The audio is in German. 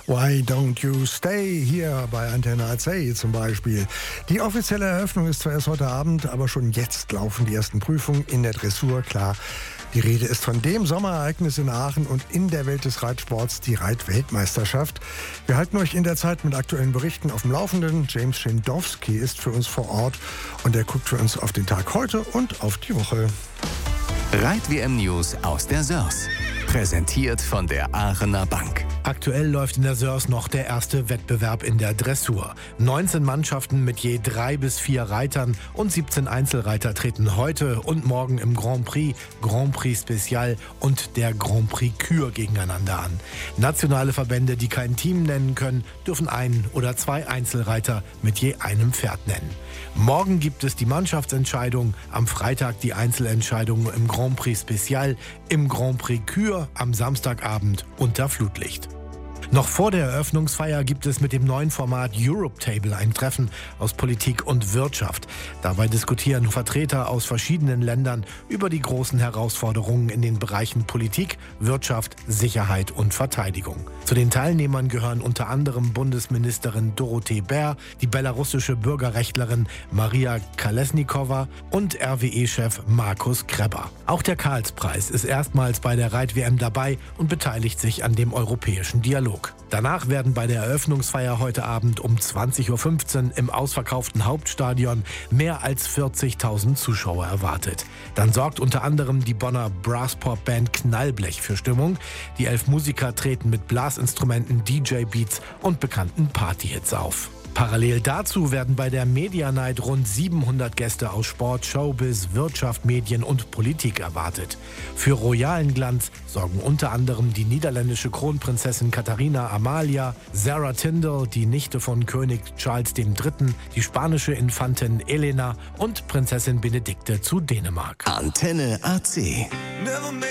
Why Don't You Stay hier bei Antenne AC zum Beispiel. Die offizielle Eröffnung ist zwar erst heute Abend, aber schon jetzt laufen die ersten Prüfungen in der Dressur, klar. Die Rede ist von dem Sommerereignis in Aachen und in der Welt des Reitsports, die Reitweltmeisterschaft. Wir halten euch in der Zeit mit aktuellen Berichten auf dem Laufenden. James Schindowski ist für uns vor Ort und er guckt für uns auf den Tag heute und auf die Woche. Reit-WM-News aus der Sörs. Präsentiert von der Aachener Bank. Aktuell läuft in der Sörs noch der erste Wettbewerb in der Dressur. 19 Mannschaften mit je 3 bis 4 Reitern und 17 Einzelreiter treten heute und morgen im Grand Prix Spécial und der Grand Prix Kür gegeneinander an. Nationale Verbände, die kein Team nennen können, dürfen 1 oder 2 Einzelreiter mit je einem Pferd nennen. Morgen gibt es die Mannschaftsentscheidung, am Freitag die Einzelentscheidung im Grand Prix Spécial, im Grand Prix Kür am Samstagabend unter Flutlicht. Noch vor der Eröffnungsfeier gibt es mit dem neuen Format Europe Table ein Treffen aus Politik und Wirtschaft. Dabei diskutieren Vertreter aus verschiedenen Ländern über die großen Herausforderungen in den Bereichen Politik, Wirtschaft, Sicherheit und Verteidigung. Zu den Teilnehmern gehören unter anderem Bundesministerin Dorothee Bär, die belarussische Bürgerrechtlerin Maria Kolesnikova und RWE-Chef Markus Krebber. Auch der Karlspreis ist erstmals bei der Reit-WM dabei und beteiligt sich an dem europäischen Dialog. Danach werden bei der Eröffnungsfeier heute Abend um 20.15 Uhr im ausverkauften Hauptstadion mehr als 40.000 Zuschauer erwartet. Dann sorgt unter anderem die Bonner Brasspop-Band Knallblech für Stimmung. Die 11 Musiker treten mit Blasinstrumenten, DJ-Beats und bekannten Partyhits auf. Parallel dazu werden bei der Media Night rund 700 Gäste aus Sport, Showbiz, Wirtschaft, Medien und Politik erwartet. Für royalen Glanz sorgen unter anderem die niederländische Kronprinzessin Katharina Amalia, Sarah Tindall, die Nichte von König Charles III., die spanische Infantin Elena und Prinzessin Benedikte zu Dänemark. Antenne AC.